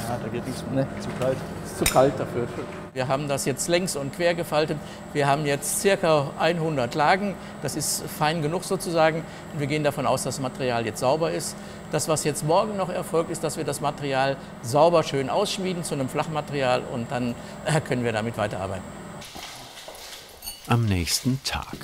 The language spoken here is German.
Ja, da geht nichts mehr. Ne. Zu kalt. Ist zu kalt dafür. Wir haben das jetzt längs und quer gefaltet. Wir haben jetzt ca. 100 Lagen. Das ist fein genug sozusagen. Und wir gehen davon aus, dass das Material jetzt sauber ist. Das, was jetzt morgen noch erfolgt, ist, dass wir das Material sauber schön ausschmieden zu einem Flachmaterial und dann können wir damit weiterarbeiten. Am nächsten Tag.